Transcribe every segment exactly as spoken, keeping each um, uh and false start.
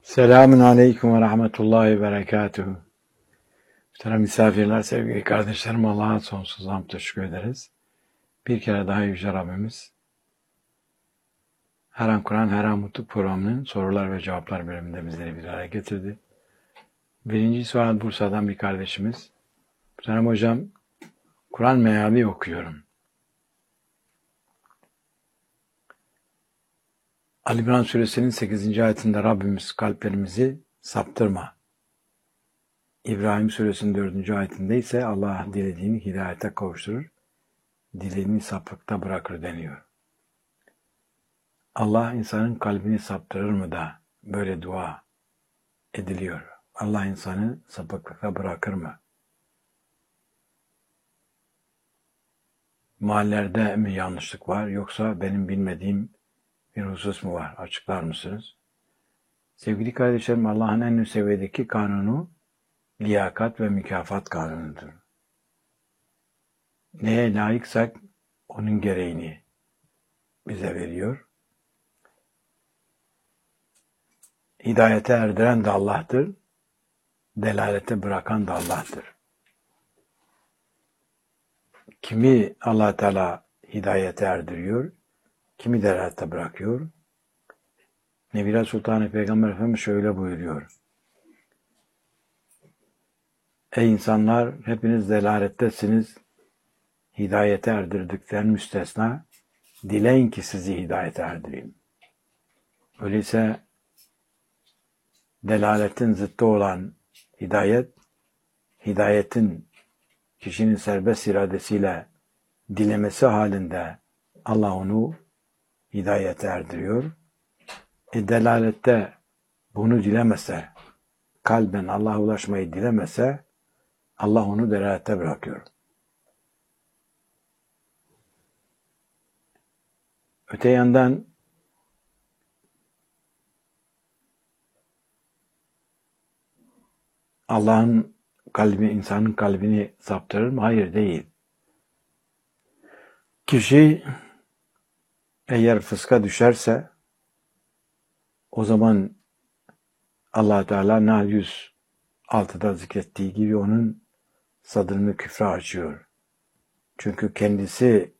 Selamun Aleyküm ve Rahmetullahi ve Berekatuhu. Muhterem misafirler, sevgili kardeşlerim, Allah'a sonsuz hamd teşekkür ederiz. Bir kere daha Yüce Rabbimiz, Her An Kur'an, Her An Mutlu programının sorular ve cevaplar bölümünde bizleri bir araya getirdi. Birinci sual Bursa'dan bir kardeşimiz. Muhterem hocam, Kur'an meali okuyorum. Ali İmran suresinin sekizinci ayetinde Rabbimiz kalplerimizi saptırma. İbrahim suresinin dördüncü ayetinde ise Allah dilediğini hidayete kavuşturur, dilediğini sapıkta bırakır deniyor. Allah insanın kalbini saptırır mı da böyle dua ediliyor? Allah insanı sapıklıkta bırakır mı? Mahallelerde mi yanlışlık var, yoksa benim bilmediğim bir husus mu var? Açıklar mısınız? Sevgili kardeşlerim, Allah'ın en üst seviyedeki kanunu liyakat ve mükafat kanunudur. Neye layıksak onun gereğini bize veriyor. Hidayete erdiren de Allah'tır, delalete bırakan da Allah'tır. Kimi Allah Teala hidayete erdiriyor, kimi delalete bırakıyor. Nebira Sultanı Peygamber Efendimiz şöyle buyuruyor. Ey insanlar, hepiniz delalettesiniz, hidayete erdirdikten müstesna, dileyin ki sizi hidayete erdireyim. Öyleyse delaletin zıttı olan hidayet, hidayetin kişinin serbest iradesiyle dilemesi halinde Allah onu hidayete erdiriyor. E delalette bunu dilemese, kalben Allah'a ulaşmayı dilemese, Allah onu delalette bırakıyor. Öte yandan Allah'ın kalbi, insanın kalbini saptırır mı? Hayır, değil. Kişi eğer fıska düşerse, o zaman Allah Teala Nahl yüz altıda zikrettiği gibi onun sadrını küfre açıyor. Çünkü kendisi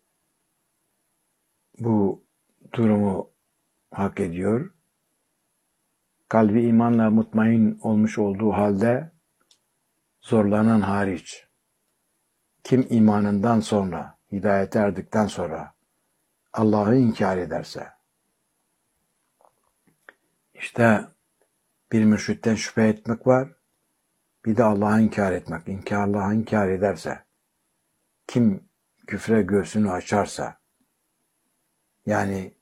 bu durumu hak ediyor. Kalbi imanla mutmain olmuş olduğu halde zorlanan hariç, kim imanından sonra, hidayete erdikten sonra Allah'ı inkar ederse, işte bir mürşitten şüphe etmek var, bir de Allah'ı inkar etmek. İnkar, Allah'ı inkar ederse, kim küfre göğsünü açarsa, yani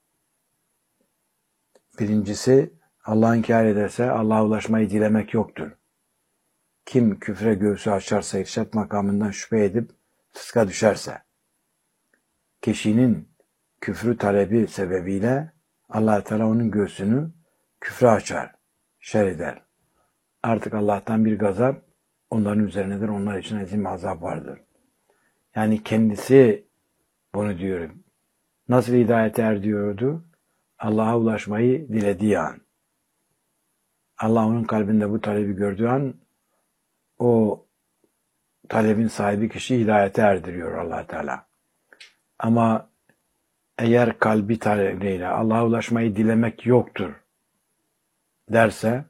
birincisi Allah'ı inkar ederse Allah'a ulaşmayı dilemek yoktur. Kim küfre göğsü açarsa, irşat makamından şüphe edip fıska düşerse, kişinin küfrü talebi sebebiyle Allah Teala onun göğsünü küfre açar, şer eder. Artık Allah'tan bir gazap onların üzerinedir, onlar için azim azap vardır. Yani kendisi bunu diyor. Nasıl hidayete erdiyordu? Allah'a ulaşmayı dilediği an. Allah onun kalbinde bu talebi gördüğü an, o talebin sahibi kişi hidayete erdiriyor Allah Teala. Ama eğer kalbi talebiyle Allah'a ulaşmayı dilemek yoktur derse,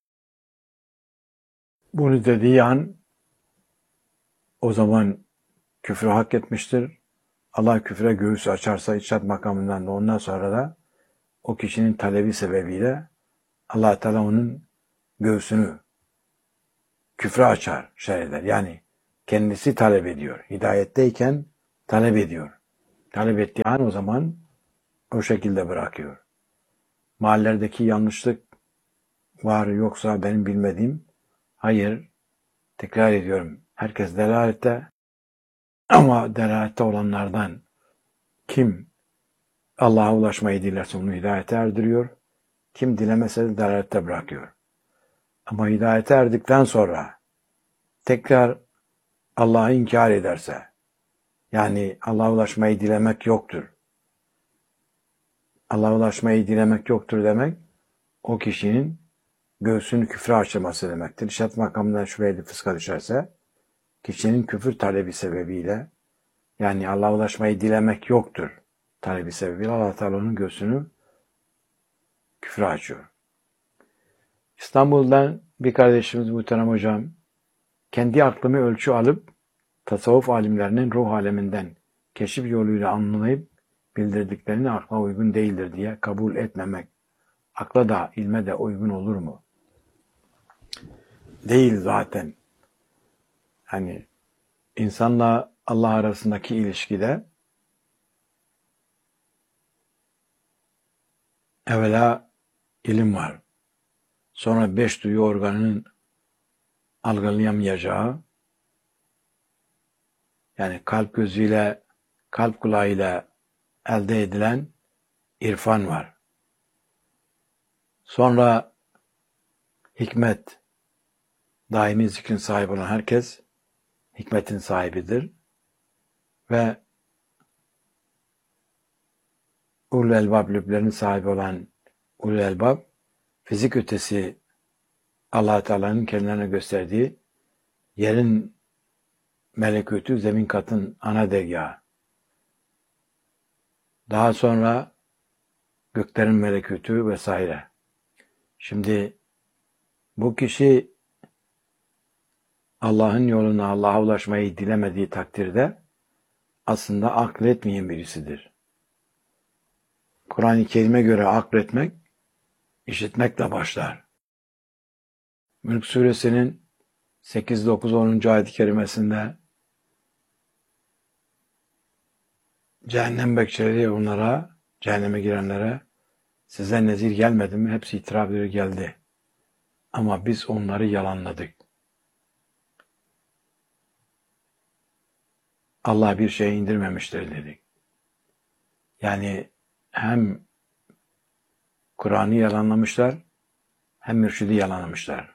bunu dediği an o zaman küfrü hak etmiştir. Allah küfre göğüs açarsa irşat makamından da ondan sonra da o kişinin talebi sebebiyle Allah Teala onun göğsünü küfre açar, şer eder. Yani kendisi talep ediyor. Hidayetteyken talep ediyor. Talep ettiği an o zaman o şekilde bırakıyor. Mahallelerdeki yanlışlık var yoksa benim bilmediğim, hayır, tekrar ediyorum. Herkes delalette, ama delalette olanlardan kim Allah'a ulaşmayı dilerse onu hidayete erdiriyor. Kim dilemese de delalette bırakıyor. Ama hidayete erdikten sonra tekrar Allah'ı inkar ederse, yani Allah'a ulaşmayı dilemek yoktur. Allah'a ulaşmayı dilemek yoktur demek, o kişinin göğsünü küfre açılması demektir. İşaret makamından şüpheli fıska düşerse kişinin küfür talebi sebebiyle, yani Allah'a ulaşmayı dilemek yoktur talebi sebebiyle Allah Teala onun göğsünü küfre açıyor. İstanbul'dan bir kardeşimiz muhterem hocam, kendi aklımı ölçü alıp tasavvuf alimlerinin ruh aleminden keşif yoluyla anlayıp bildirdiklerini akla uygun değildir diye kabul etmemek akla da ilme de uygun olur mu? Değil zaten. Hani insanla Allah arasındaki ilişkide evvela ilim var. Sonra beş duyu organının algılayamayacağı, yani kalp gözüyle, kalp kulağıyla elde edilen irfan var. Sonra hikmet, daimi zikrin sahibi olan herkes hikmetin sahibidir. Ve ulul elbab lüblerinin sahibi olan ulul elbab, fizik ötesi Allah Teala'nın kendilerine gösterdiği yerin melekûtü, zemin katın ana dergahı. Daha sonra göklerin melekûtü vesaire. Şimdi bu kişi Allah'ın yoluna, Allah'a ulaşmayı dilemediği takdirde aslında akletmeyen birisidir. Kur'an-ı Kerim'e göre akletmek, işitmekle başlar. Mülk Suresinin sekiz, dokuz, onuncu ayet-i kerimesinde cehennem bekçileri onlara, cehenneme girenlere, size nezir gelmedi mi? Hepsi itiraf ediyor, geldi. Ama biz onları yalanladık. Allah bir şey indirmemiştir dedik. Yani hem Kur'an'ı yalanlamışlar, hem mürşidi yalanlamışlar.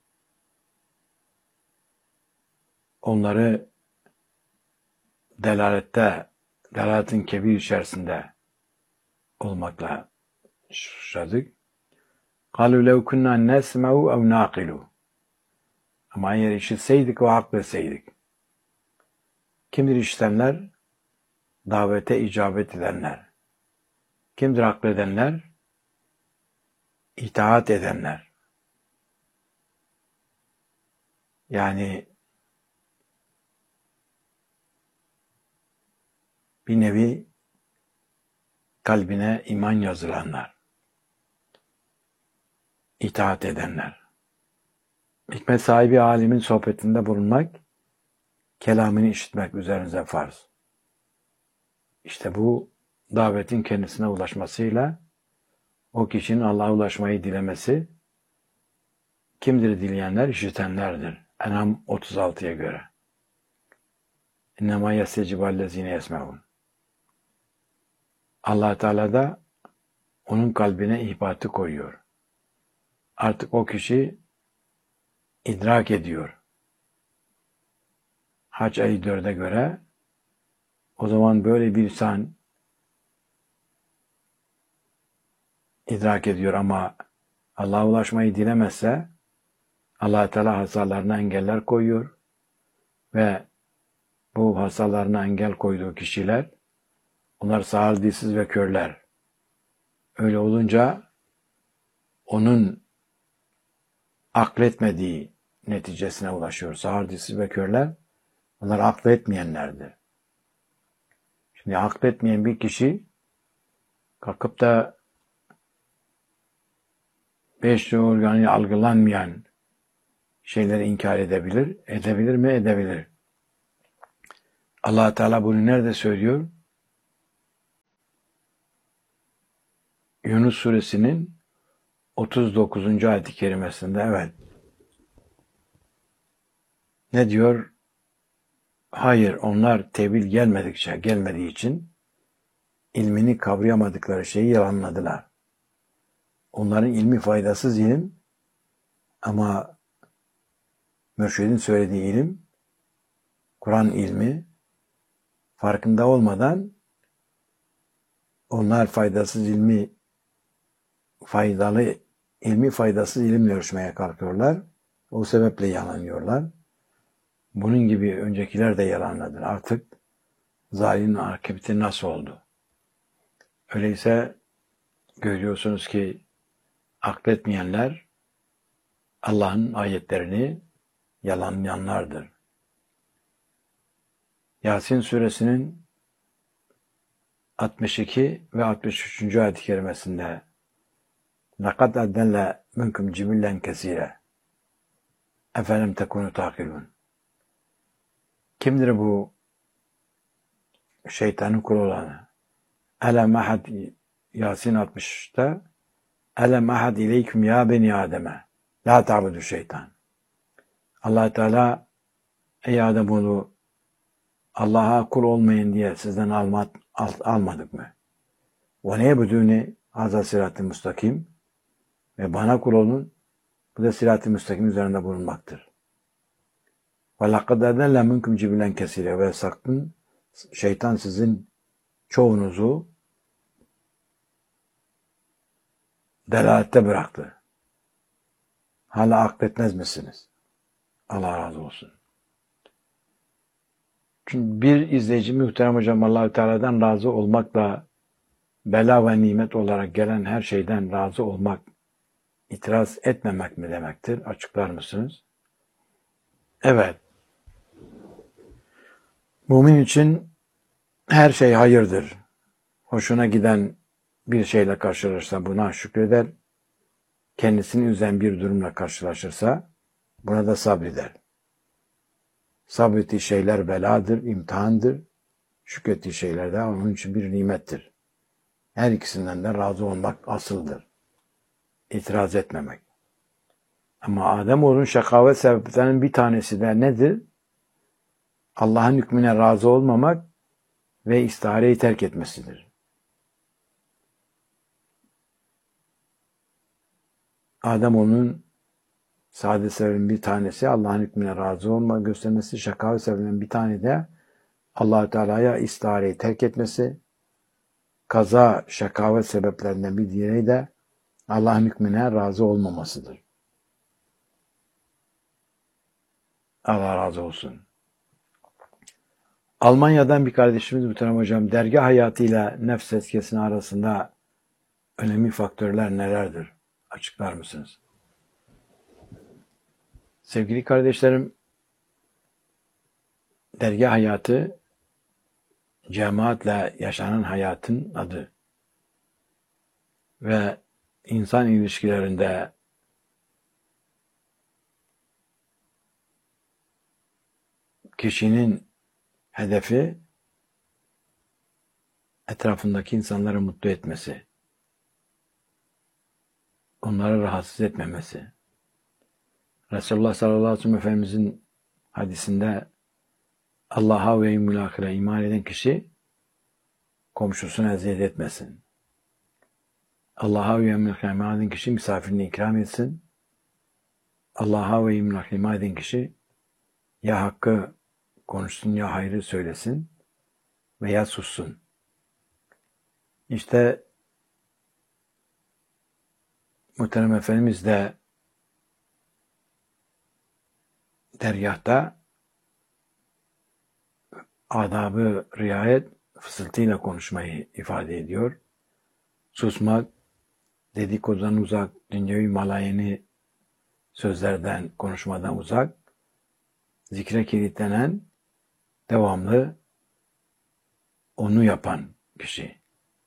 Onları delalette, delaletin kebir içerisinde olmakla suçladık. قَالُوا لَوْ كُنَّا نَسْمَعُ اَوْ نَاقِلُوا Ama eğer işitseydik ve akletseydik. Kimdir işitenler? Davete icabet edenler. Kimdir akledenler? İtaat edenler. Yani bir nevi kalbine iman yazılanlar. İtaat edenler. Hikmet sahibi alimin sohbetinde bulunmak, kelamını işitmek üzerinize farz. İşte bu davetin kendisine ulaşmasıyla o kişinin Allah'a ulaşmayı dilemesi, kimdir dileyenler? İşitenlerdir. En'am otuz altıya göre. İnnemâ yestecibâllezîne yesmeûn. Allah Teala da onun kalbine ihbatı koyuyor. Artık o kişi idrak ediyor. Hac ayı dörde göre o zaman böyle bir insan idrak ediyor ama Allah'a ulaşmayı dilemezse Allah Teala hastalarına engeller koyuyor ve bu hastalarına engel koyduğu kişiler onlar sağır, dilsiz ve körler. Öyle olunca onun akletmediği neticesine ulaşıyor. Sağır, dilsiz ve körler onlar akletmeyenlerdir. Şimdi akletmeyen bir kişi kalkıp da beş duyu organı algılanmayan şeyleri inkar edebilir. Edebilir mi? Edebilir. Allah Teala bunu nerede söylüyor? Yunus Suresinin otuz dokuzuncu ayet-i kerimesinde, evet. Ne diyor? Hayır, onlar tevil gelmedikçe, gelmediği için ilmini kavrayamadıkları şeyi yalanladılar. Onların ilmi faydasız ilim ama mürşidin söylediği ilim, Kur'an ilmi, farkında olmadan onlar faydasız ilmi faydalı ilmi faydasız ilimle ölçmeye kalkıyorlar. O sebeple yalanıyorlar. Bunun gibi öncekiler de yalanladılar. Artık zalimin akıbeti nasıl oldu? Öyleyse görüyorsunuz ki akletmeyenler Allah'ın ayetlerini yalanlayanlardır. Yasin suresinin altmış iki ve altmış üçüncü ayet-i kerimesinde لَقَدْ أَدَّلَّ مِنْكُمْ جِبِلًّا كَثِيرًا اَفَلَمْ تَكُونُوا تَعْقِلُونَ. Kimdir bu şeytanın kulu olanı? Elem ahad Yasin altmışta Elem ahad ileyküm ya beni Adem'e la ta'budu şeytan. Allah Teala ey Ademoğlu Allah'a kul olmayın diye sizden alma, al, almadık mı? Ve ne buduni hazal sirat-ı müstakim ve bana kul olun. Bu da sirat-ı müstakim üzerinde bulunmaktır. Ve laqad adalla minkum cibilen kesire ve sakın şeytan sizin çoğunuzu delalette bıraktı. Hala akletmez misiniz? Allah razı olsun. Çünkü bir izleyici muhterem hocam Allah-u Teala'dan razı olmakla bela ve nimet olarak gelen her şeyden razı olmak, itiraz etmemek mi demektir? Açıklar mısınız? Evet. Mümin için her şey hayırdır. Hoşuna giden bir şeyle karşılaşırsa buna şükreder. Kendisini üzen bir durumla karşılaşırsa buna da sabreder. Sabrettiği şeyler beladır, imtihandır. Şükrettiği şeyler de onun için bir nimettir. Her ikisinden de razı olmak asıldır. İtiraz etmemek. Ama Ademoğlu'nun şakavet sebeplerinin bir tanesi de nedir? Allah'ın hükmüne razı olmamak ve istihareyi terk etmesidir. Ademoğlu'nun saadet sebebinin bir tanesi Allah'ın hükmüne razı olma göstermesi, şakavet sebebinin bir tane de Allah-u Teala'ya istihareyi terk etmesi, kaza şakavet sebeplerinden bir diğeri de Allah'ın hükmüne razı olmamasıdır. Allah razı olsun. Almanya'dan bir kardeşimiz muhterem hocam, dergah hayatıyla nefs eskisinin arasında önemli faktörler nelerdir? Açıklar mısınız? Sevgili kardeşlerim, dergah hayatı cemaatle yaşanan hayatın adı ve insan ilişkilerinde kişinin hedefi etrafındaki insanları mutlu etmesi, onları rahatsız etmemesi. Resulullah sallallahu aleyhi ve sellem Efendimizin hadisinde Allah'a ve yevmil ahire iman eden kişi komşusuna eziyet etmesin. Allah'a ve yevmil ahire iman eden kişi misafirini ikram etsin. Allah'a ve yevmil ahire iman eden kişi ya hakkı konuşsun ya hayrı söylesin veya sussun. İşte muhterem Efendimiz de dergâhta adabı riayet fısıltıyla konuşmayı ifade ediyor. Susmak, dedikodudan uzak, dünyevi malayeni sözlerden, konuşmadan uzak, zikre kilitlenen, devamlı onu yapan kişi.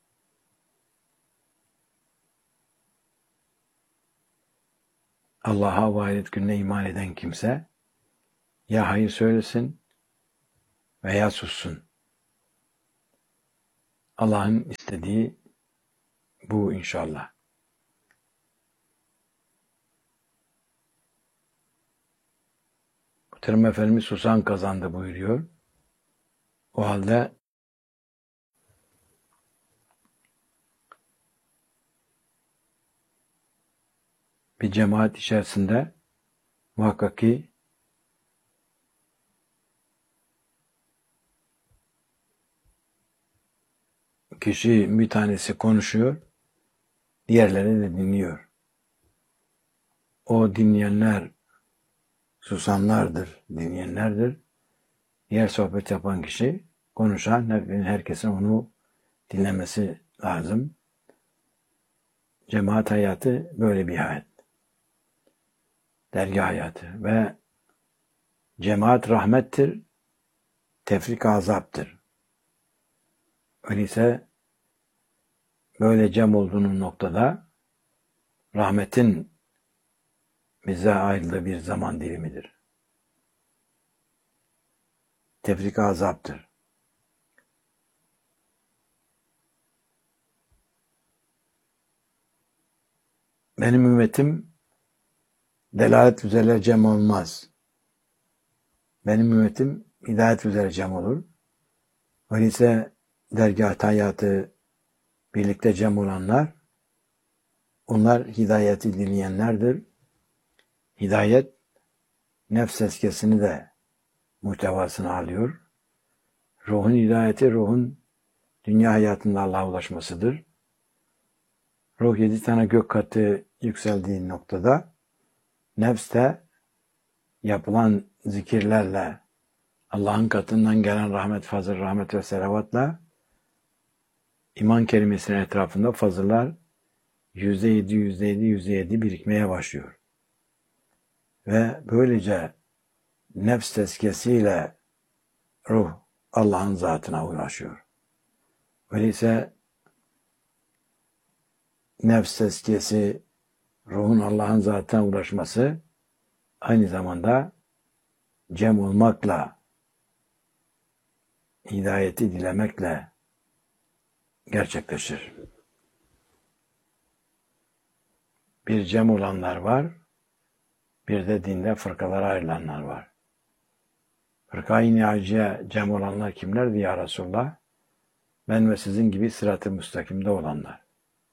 Allah'a ve ahiret gününe iman eden kimse ya hayır söylesin veya sussun. Allah'ın istediği bu inşallah. Muhterem Efendimiz susan kazandı buyuruyor. O halde bir cemaat içerisinde muhakkak ki kişi bir tanesi konuşuyor, diğerleri de dinliyor. O dinleyenler susanlardır, dinleyenlerdir. Diğer sohbet yapan kişi, konuşan, herkesin onu dinlemesi lazım. Cemaat hayatı böyle bir hayat. Dergâh hayatı ve cemaat rahmettir, tefrik azaptır. Öyleyse böyle cem olduğunun noktada rahmetin bize ayrıldığı bir zaman dilimidir. Tefrik azaptır. Benim ümmetim delalet üzere cem olmaz. Benim ümmetim hidayet üzere cem olur. Öyleyse dergâh hayatı birlikte cem olanlar, onlar hidayeti dileyenlerdir. Hidayet, nefs tezkiyesini de muhtevasına alıyor. Ruhun hidayeti, ruhun dünya hayatında Allah'a ulaşmasıdır. Ruh yedi tane gök katı yükseldiği noktada, nefs de yapılan zikirlerle, Allah'ın katından gelen rahmet, fazıl, rahmet ve selavatla iman kelimesinin etrafında fazıllar yüzde yedi, yüzde yedi, yüzde yedi birikmeye başlıyor. Ve böylece nefs tezkiyesiyle ruh Allah'ın zatına ulaşıyor. Öyleyse nefs tezkiyesi, ruhun Allah'ın zatına ulaşması aynı zamanda cem olmakla, hidayeti dilemekle gerçekleşir. Bir cem olanlar var, bir de dinde fırkalara ayrılanlar var. Fırka-i Naciye cem olanlar kimlerdi ya Resulullah? Ben ve sizin gibi sırat-ı müstakimde olanlar.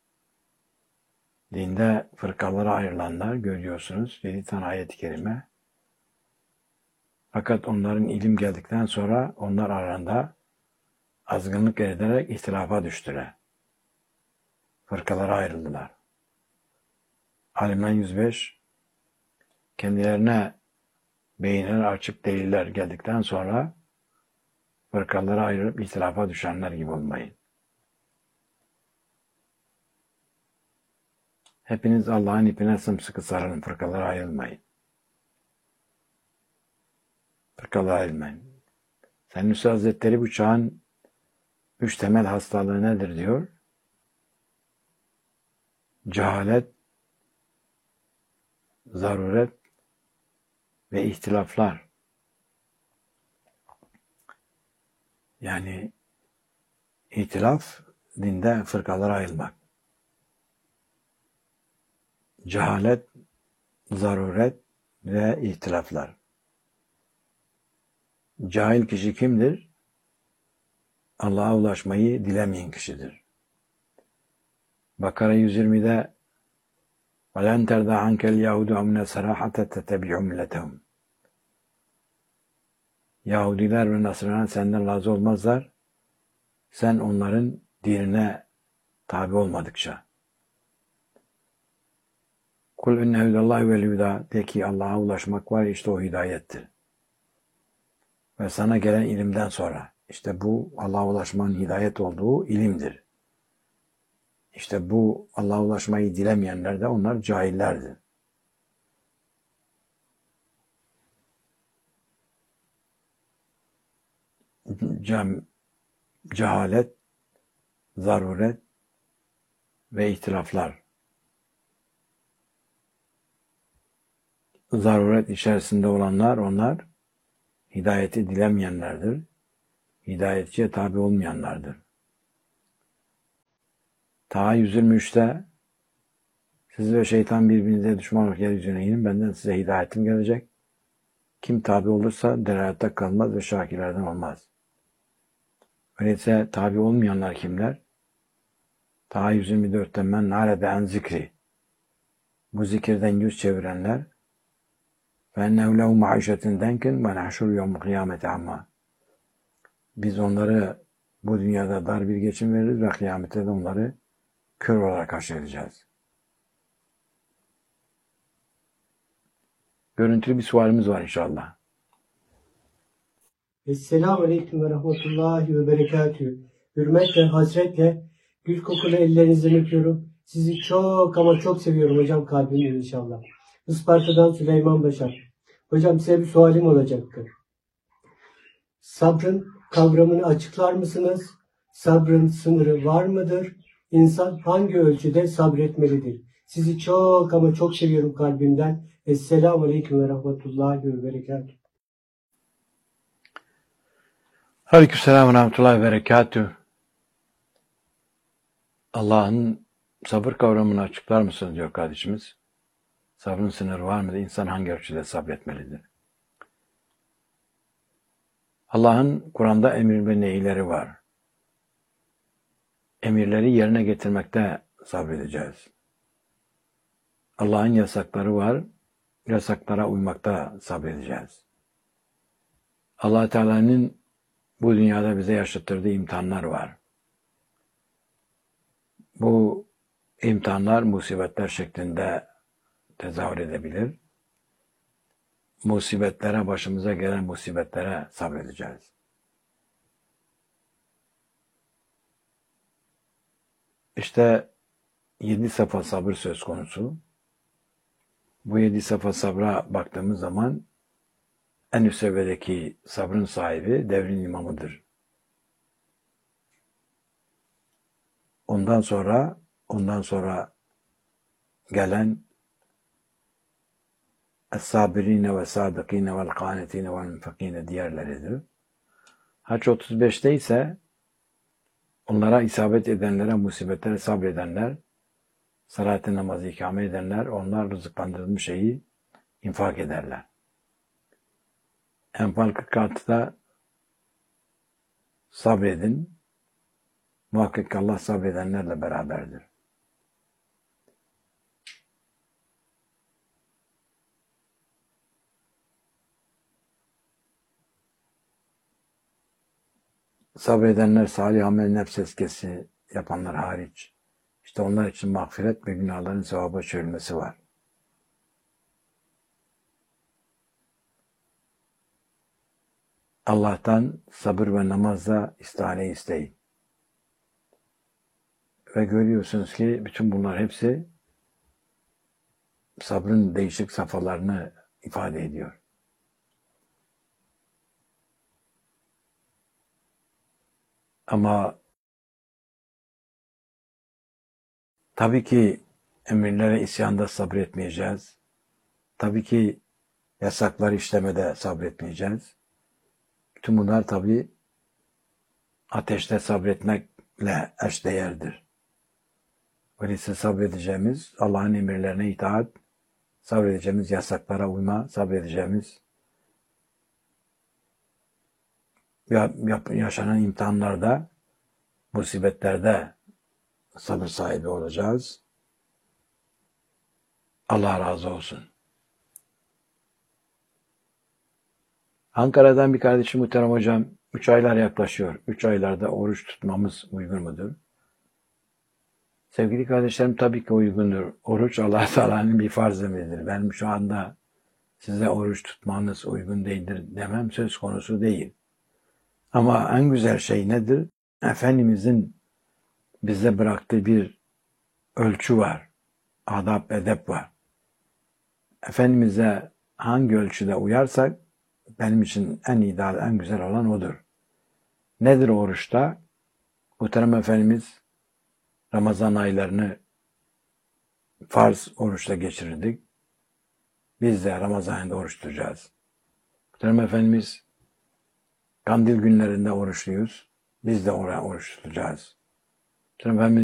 Dinde fırkalara ayrılanlar görüyorsunuz. Yedi tane ayet-i kerime. Fakat onların ilim geldikten sonra onlar arasında azgınlık ederek ihtilafa düştüler. Fırkalara ayrıldılar. Ali İmran yüz beş kendilerine beyinler açık deliller geldikten sonra fırkalara ayrılıp ihtilafa düşenler gibi olmayın. Hepiniz Allah'ın ipine sımsıkı sarılın, fırkalara ayrılmayın. Fırkalara ayrılmayın. Senüsi Hazretleri bu çağın üç temel hastalığı nedir diyor? Cehalet, zaruret ve ihtilaflar. Yani ihtilaf, dinde fırkalara ayrılmak. Cehalet, zaruret ve ihtilaflar. Cahil kişi kimdir? Allah'a ulaşmayı dilemeyen kişidir. Bakara yüz yirmide وَلَنْ تَرْضَى عَنْكَ الْيَهُودُ اَمْنَ سَرَاحَةَ تَتَّبِعُ مِلَّتَهُمْ Yahudiler ve Nasrani senden razı olmazlar. Sen onların dinine tabi olmadıkça. Kul inne hudallahi vel huda, de ki Allah'a ulaşmak var, işte o hidayettir. Ve sana gelen ilimden sonra, işte bu Allah'a ulaşmanın hidayet olduğu ilimdir. İşte bu Allah'a ulaşmayı dilemeyenler de onlar cahillerdir. Cem, cehalet, zaruret ve ihtilaflar. Zaruret içerisinde olanlar, onlar hidayeti dilemeyenlerdir. Hidayetçiye tabi olmayanlardır. Taha yüz yirmi üçte siz ve şeytan birbirinize düşman olarak yeryüzüne inin, benden size hidayetim gelecek. Kim tabi olursa delalette kalmaz ve şakirlerden olmaz. Öyleyse tabi olmayanlar kimler? Taha yüz yirmi dörtte men nârede en zikri. Bu zikirden yüz çevirenler فَاَنَّهُ لَهُ مَعِشَةٍ دَنْكٍ وَنَحْشُرُ يَوْمُ قِيَامَةِ عَمَّا Biz onları bu dünyada dar bir geçim veririz ve kıyamette de onları kör olarak haşredeceğiz. görüntülü bir sualimiz var inşallah. Esselamu Aleyküm ve Rahmetullahi ve Berekatühü. Hürmetle, hasretle, gül kokulu ellerinizden öpüyorum. Sizi çok ama çok seviyorum hocam, kalbimden inşallah. Isparta'dan Süleyman Başar. Hocam size bir sualim olacaktı. Sabrın kavramını açıklar mısınız? Sabrın sınırı var mıdır? İnsan hangi ölçüde sabretmelidir? Sizi çok ama çok seviyorum kalbimden. Esselamu Aleyküm ve Rahmetullahi ve Berekatühü. Aleykümselam ve rahmetullahi ve berekatüh. Allah'ın sabır kavramını açıklar mısınız diyor kardeşimiz. Sabrın sınırı var mıdır? İnsan hangi ölçüde sabretmelidir? Allah'ın Kur'an'da emir ve nehirleri var. Emirleri yerine getirmekte sabredeceğiz. Allah'ın yasakları var. Yasaklara uymakta sabredeceğiz. Allah Teala'nın bu dünyada bize yaşattırdığı imtihanlar var. Bu imtihanlar musibetler şeklinde tezahür edebilir. Musibetlere, başımıza gelen musibetlere sabredeceğiz. İşte yedi safa sabır söz konusu. Bu yedi safa sabra baktığımız zaman en üst seviyedeki sabrın sahibi devrin imamıdır. Ondan sonra ondan sonra gelen Es-sabirine ve sadıkine vel kanetine vel münfekine diğerleridir. Haç otuz beşte ise onlara isabet edenlere, musibetlere sabredenler, salat-ı namazı ikame edenler, onlar rızıklandırılmış şeyi infak ederler. Enfal kırk altıda sabredin, muhakkak Allah sabredenlerle beraberdir. Sabredenler salih amel nefs eskesi yapanlar hariç. İşte onlar için mağfiret ve günahların sevaba çevrilmesi var. Allah'tan sabır ve namazla istihane isteyin. Ve görüyorsunuz ki bütün bunlar hepsi sabrın değişik safhalarını ifade ediyor. Ama tabii ki emirlere isyanda sabretmeyeceğiz. Tabii ki yasakları işlemede sabretmeyeceğiz. Bütün bunlar tabii ateşte sabretmekle eşdeğerdir. Öyleyse sabredeceğimiz Allah'ın emirlerine itaat, sabredeceğimiz yasaklara uyma, sabredeceğimiz yaşanan imtihanlarda, musibetlerde sabır sahibi olacağız. Allah razı olsun. Ankara'dan bir kardeşim muhterem hocam, üç aylar yaklaşıyor. Üç aylarda oruç tutmamız uygun mudur? Sevgili kardeşlerim, tabii ki uygundur. Oruç Allah Teala'nın bir farz emridir. Benim şu anda size oruç tutmanız uygun değildir demem söz konusu değil. Ama en güzel şey nedir? Efendimizin bize bıraktığı bir ölçü var. Adab, edep var. Efendimiz'e hangi ölçüde uyarsak benim için en ideal, en güzel olan odur. Nedir oruçta? Muhterem Efendimiz Ramazan aylarını farz oruçla geçirirdik. Biz de Ramazan ayında oruç tutacağız. Muhterem Efendimiz Kandil günlerinde oruçluyuz. Biz de oraya oruç tutacağız. Muhterem Efendimiz